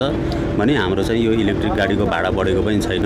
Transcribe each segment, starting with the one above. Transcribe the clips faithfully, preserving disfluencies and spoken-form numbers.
भने हाम्रो चाहिँ यो इलेक्ट्रिक गाडीको भाडा बढेको पनि छैन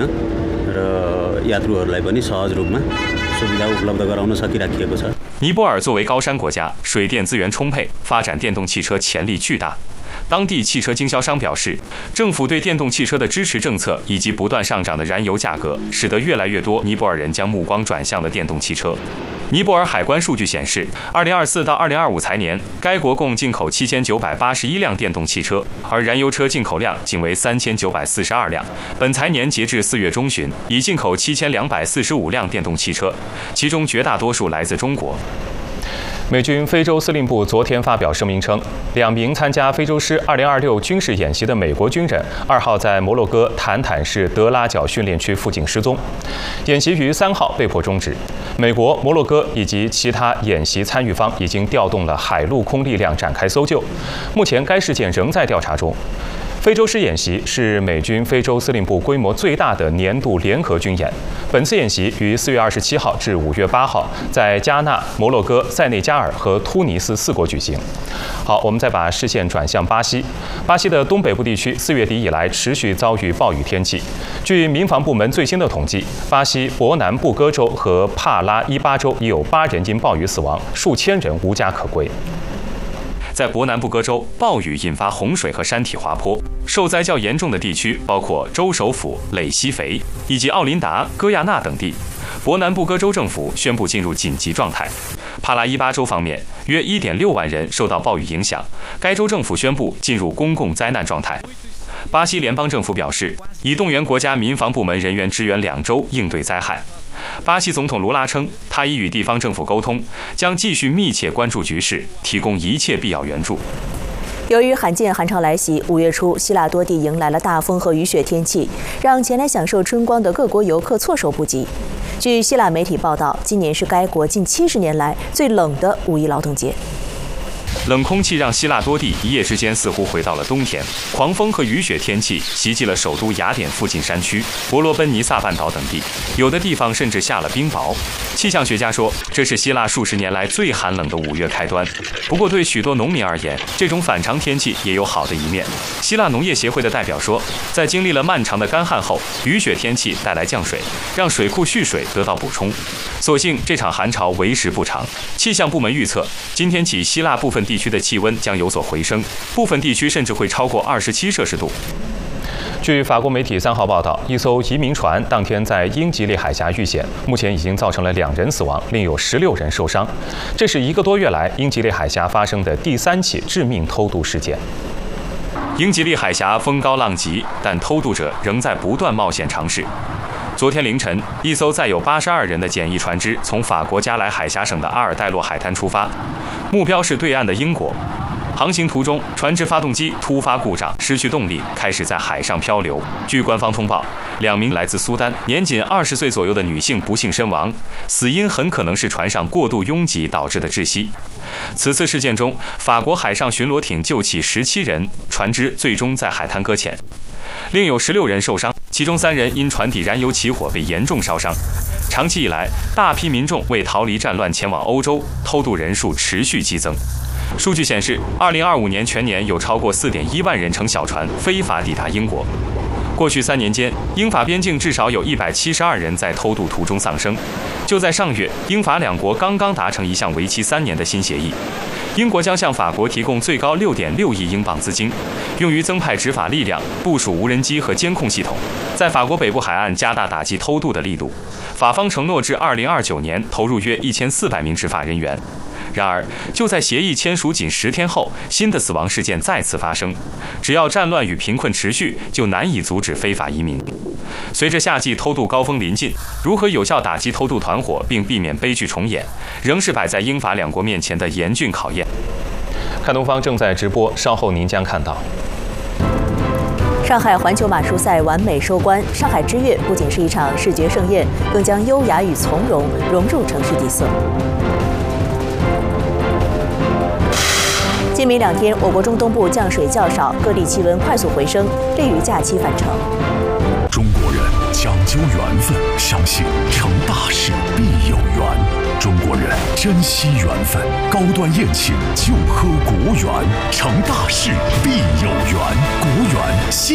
र यात्रुहरूलाई पनि सहज रूपमा सुविधा उपलब्ध गराउन सकिराखिएको छ。 尼泊尔作为高山国家，水电资源充沛，发展电动汽车潜力巨大。当地汽车经销商表示，政府对电动汽车的支持政策以及不断上涨的燃油价格，使得越来越多尼泊尔人将目光转向了电动汽车。尼泊尔海关数据显示，二零二四到二零二五财年，该国共进口七千九百八十一辆电动汽车，而燃油车进口量仅为三千九百四十二辆。本财年截至四月中旬，已进口七千两百四十五辆电动汽车，其中绝大多数来自中国。美军非洲司令部昨天发表声明称，两名参加非洲狮二零二六军事演习的美国军人，二号在摩洛哥坦坦市德拉角训练区附近失踪，演习于三号被迫终止。美国、摩洛哥以及其他演习参与方已经调动了海陆空力量展开搜救，目前该事件仍在调查中。非洲狮演习是美军非洲司令部规模最大的年度联合军演。本次演习于四月二十七号至五月八号在加纳、摩洛哥、塞内加尔和突尼斯四国举行。好，我们再把视线转向巴西。巴西的东北部地区四月底以来持续遭遇暴雨天气。据民防部门最新的统计，巴西伯南布哥州和帕拉伊巴州已有八人因暴雨死亡，数千人无家可归。在伯南布哥州，暴雨引发洪水和山体滑坡，受灾较严重的地区包括州首府累西肥以及奥林达、戈亚纳等地。伯南布哥州政府宣布进入紧急状态。帕拉伊巴州方面，约 一点六万人受到暴雨影响，该州政府宣布进入公共灾难状态。巴西联邦政府表示，已动员国家民防部门人员支援两周应对灾害。巴西总统卢拉称，他已与地方政府沟通，将继续密切关注局势，提供一切必要援助。 由于罕见寒潮来袭，五月初希腊多地迎来了大风和雨雪天气，让前来享受春光的各国游客措手不及。据希腊媒体报道，今年是该国近七十年来最冷的五一劳动节。 冷空气让希腊多地一夜之间似乎回到了冬天，狂风和雨雪天气袭击了首都雅典附近山区、伯罗奔尼撒半岛等地，有的地方甚至下了冰雹。气象学家说，这是希腊数十年来最寒冷的五月开端。不过，对许多农民而言，这种反常天气也有好的一面。希腊农业协会的代表说，在经历了漫长的干旱后，雨雪天气带来降水，让水库蓄水得到补充。所幸这场寒潮为时不长。气象部门预测，今天起希腊部分地区的气温将有所回升，部分地区甚至会超过二十七摄氏度。据法国媒体三号报道，一艘移民船当天在英吉利海峡遇险，目前已经造成了两人死亡，另有十六人受伤。这是一个多月来英吉利海峡发生的第三起致命偷渡事件。英吉利海峡风高浪急，但偷渡者仍在不断冒险尝试。昨天凌晨，一艘载有八十二人的简易船只从法国加莱海峡省的阿尔代洛海滩出发，目标是对岸的英国。航行途中，船只发动机突发故障，失去动力，开始在海上漂流。据官方通报，两名来自苏丹、年仅二十岁左右的女性不幸身亡，死因很可能是船上过度拥挤导致的窒息。此次事件中，法国海上巡逻艇救起十七人，船只最终在海滩搁浅。另有十六人受伤，其中三人因船底燃油起火被严重烧伤。长期以来，大批民众为逃离战乱前往欧洲，偷渡人数持续激增。数据显示，二零二五年全年有超过 四点一万人乘小船非法抵达英国。过去三年间，英法边境至少有一百七十二人在偷渡途中丧生。就在上月，英法两国刚刚达成一项为期三年的新协议，英国将向法国提供最高 六点六亿英镑资金，用于增派执法力量、部署无人机和监控系统，在法国北部海岸加大打击偷渡的力度。法方承诺至二零二九年投入约一千四百名执法人员。然而，就在协议签署仅十天后，新的死亡事件再次发生。只要战乱与贫困持续，就难以阻止非法移民。随着夏季偷渡高峰临近，如何有效打击偷渡团伙并避免悲剧重演，仍是摆在英法两国面前的严峻考验。看东方正在直播，稍后您将看到。 上海环球马术赛完美收官，上海之月不仅是一场视觉盛宴，更将优雅与从容融入城市底色。今明两天，我国中东部降水较少，各地气温快速回升，利于假期返程。 中国人讲究缘分，相信成大事必有缘。 中国人珍惜缘分，高端宴请就喝国源，成大事必有缘。国源新。